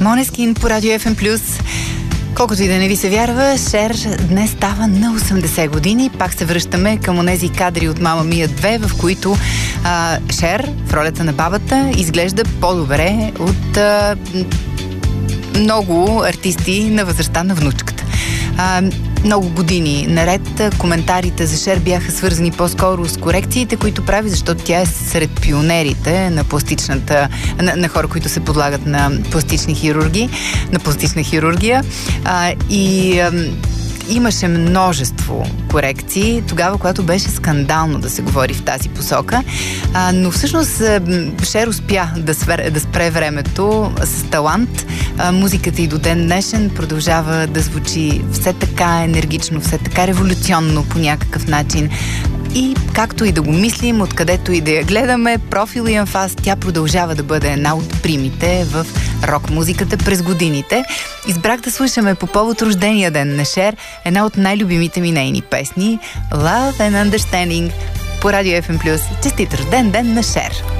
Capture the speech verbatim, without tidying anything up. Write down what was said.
Måneskin по Радио Еф Ем Плюс. Колкото и да не ви се вярва, Шер днес става на осемдесет години. Пак се връщаме към онези кадри от Мама Мия две, в които а, Шер в ролята на бабата изглежда по-добре от а, много артисти на възрастта на внучката. А, много години наред коментарите за Шер бяха свързани по-скоро с корекциите, които прави, защото тя е сред пионерите на пластичната, на, на хора, които се подлагат на пластични хирурги, на пластична хирургия. А, и а, имаше множество корекции тогава, когато беше скандално да се говори в тази посока. А, но всъщност Шер успя да, свер, да спре времето с талант. А, музиката и до ден днешен продължава да звучи все така енергично, все така революционно по някакъв начин. И както и да го мислим, откъдето и да я гледаме, профил и анфас, тя продължава да бъде една от примите в рок-музиката през годините. Избрах да слушаме по повод рождения ден на Шер една от най-любимите ми нейни песни Love and Understanding по Радио Еф Ем Плюс. Честит рожден ден на Шер!